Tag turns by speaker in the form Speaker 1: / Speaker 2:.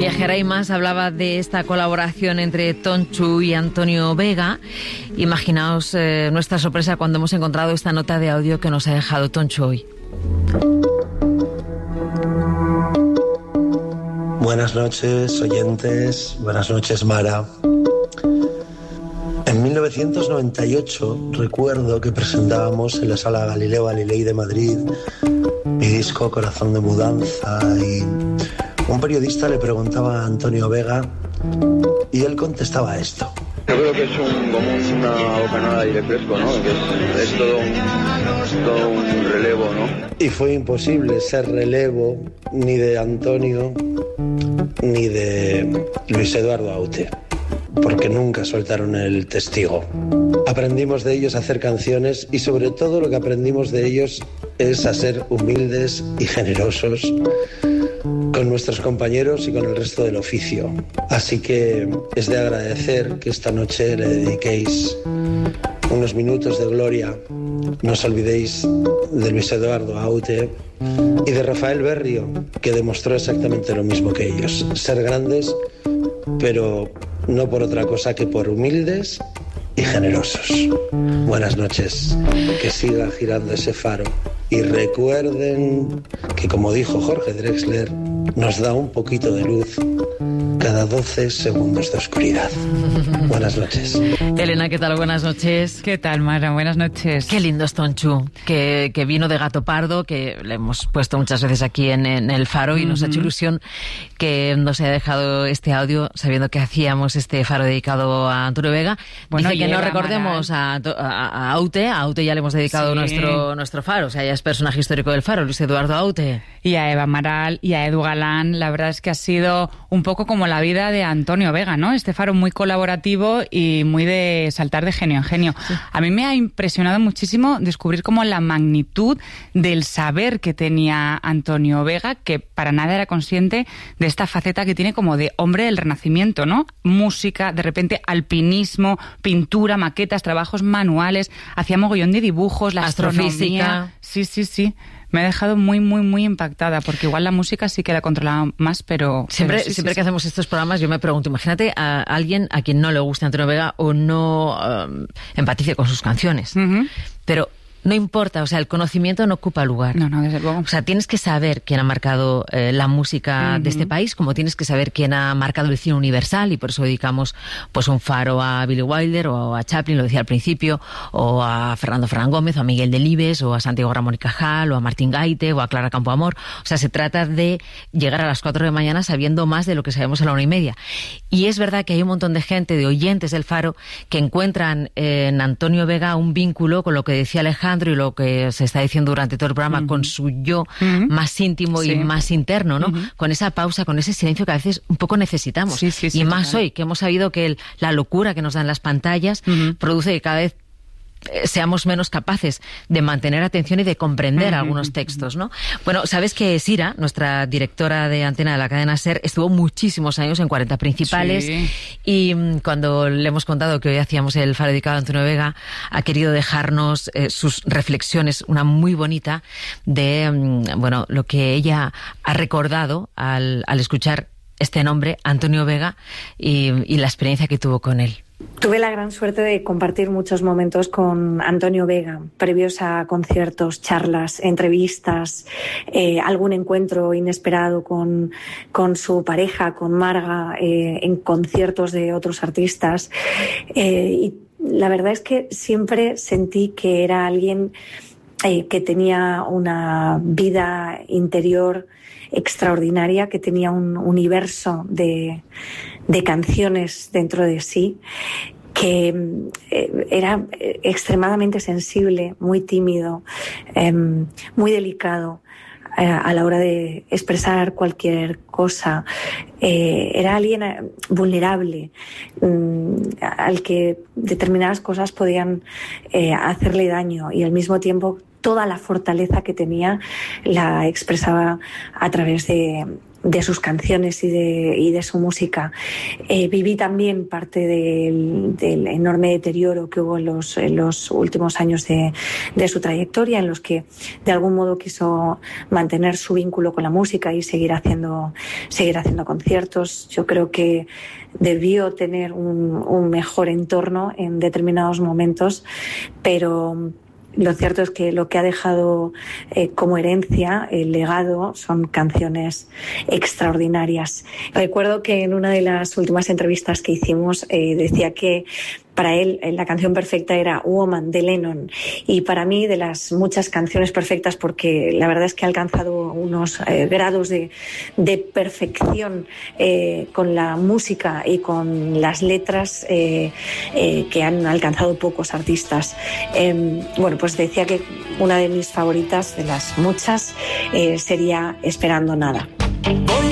Speaker 1: Viajera y más hablaba de esta colaboración entre Tonchu y Antonio Vega. Imaginaos nuestra sorpresa cuando hemos encontrado esta nota de audio que nos ha dejado Tonchu hoy.
Speaker 2: Buenas noches, oyentes. Buenas noches, Mara. En 1998 recuerdo que presentábamos en la Sala Galileo Galilei de Madrid mi disco Corazón de Mudanza y un periodista le preguntaba a Antonio Vega y él contestaba esto.
Speaker 3: Yo creo que es como una bocanada de aire fresco, ¿no? Que es todo un relevo, ¿no?
Speaker 2: Y fue imposible ser relevo ni de Antonio ni de Luis Eduardo Aute, porque nunca soltaron el testigo. Aprendimos de ellos a hacer canciones y sobre todo lo que aprendimos de ellos es a ser humildes y generosos con nuestros compañeros y con el resto del oficio. Así que es de agradecer que esta noche le dediquéis unos minutos de gloria. No os olvidéis de Luis Eduardo Aute y de Rafael Berrio, que demostró exactamente lo mismo que ellos. Ser grandes, pero no por otra cosa que por humildes y generosos. Buenas noches. Que siga girando ese faro. Y recuerden que, como dijo Jorge Drexler, nos da un poquito de luz cada 12 segundos de oscuridad. Buenas noches.
Speaker 1: Elena, ¿qué tal? Buenas noches.
Speaker 4: ¿Qué tal, Mara? Buenas noches.
Speaker 1: Qué lindo es Tonchu, que vino de Gato Pardo, que le hemos puesto muchas veces aquí en el Faro y nos ha hecho ilusión que nos haya dejado este audio sabiendo que hacíamos este Faro dedicado a Antonio Vega.
Speaker 4: Bueno,
Speaker 1: dice que no recordemos a Aute. A Aute ya le hemos dedicado nuestro Faro, o sea, ya es personaje histórico del Faro, Luis Eduardo Aute.
Speaker 4: Y a Eva Amaral y a Edu Galán. La verdad es que ha sido un poco como la vida de Antonio Vega, ¿no? Este Faro muy colaborativo y muy de saltar de genio en genio. Sí. A mí me ha impresionado muchísimo descubrir como la magnitud del saber que tenía Antonio Vega, que para nada era consciente de esta faceta que tiene como de hombre del Renacimiento, ¿no? Música, de repente alpinismo, pintura, maquetas, trabajos manuales, hacía mogollón de dibujos, la astrofísica. Sí. Me ha dejado muy, muy, muy impactada, porque igual la música sí que la controlaba más, pero...
Speaker 1: Siempre que hacemos estos programas yo me pregunto, imagínate a alguien a quien no le guste Antonio Vega o no empatice con sus canciones, pero... No importa, o sea, el conocimiento no ocupa lugar.
Speaker 4: No, desde luego.
Speaker 1: O sea, tienes que saber quién ha marcado la música de este país, como tienes que saber quién ha marcado el cine universal, y por eso dedicamos pues un Faro a Billy Wilder o a Chaplin, lo decía al principio, o a Fernando Ferran Gómez, o a Miguel Delibes, o a Santiago Ramón y Cajal, o a Martín Gaite, o a Clara Campoamor. O sea, se trata de llegar a las 4 de la mañana sabiendo más de lo que sabemos a la 1:30. Y es verdad que hay un montón de gente, de oyentes del Faro, que encuentran en Antonio Vega un vínculo con lo que decía Alejandro y lo que se está diciendo durante todo el programa, con su yo más íntimo y más interno, ¿no? Con esa pausa, con ese silencio que a veces un poco necesitamos. Y más total. Hoy, que hemos sabido que la locura que nos dan las pantallas produce que cada vez seamos menos capaces de mantener atención y de comprender algunos textos, ¿no? Bueno, sabes que Sira, nuestra directora de antena de la cadena SER, estuvo muchísimos años en 40 Principales y cuando le hemos contado que hoy hacíamos el Faro dedicado a Antonio Vega, ha querido dejarnos sus reflexiones, una muy bonita, de lo que ella ha recordado al escuchar este nombre, Antonio Vega, y la experiencia que tuvo con él.
Speaker 5: Tuve la gran suerte de compartir muchos momentos con Antonio Vega, previos a conciertos, charlas, entrevistas, algún encuentro inesperado con su pareja, con Marga, en conciertos de otros artistas. Y la verdad es que siempre sentí que era alguien que tenía una vida interior extraordinaria, que tenía un universo de canciones dentro de sí, que era extremadamente sensible, muy tímido, muy delicado a la hora de expresar cualquier cosa. Era alguien vulnerable, al que determinadas cosas podían hacerle daño, y al mismo tiempo toda la fortaleza que tenía la expresaba a través de sus canciones y de su música. Viví también parte del enorme deterioro que hubo en los últimos años de su trayectoria, en los que de algún modo quiso mantener su vínculo con la música y seguir haciendo conciertos. Yo creo que debió tener un mejor entorno en determinados momentos, pero lo cierto es que lo que ha dejado como herencia, el legado, son canciones extraordinarias. Recuerdo que en una de las últimas entrevistas que hicimos decía que para él la canción perfecta era Woman de Lennon, y para mí de las muchas canciones perfectas, porque la verdad es que ha alcanzado unos grados de perfección con la música y con las letras que han alcanzado pocos artistas. Bueno, pues decía que una de mis favoritas, de las muchas, sería Esperando Nada.
Speaker 6: Voy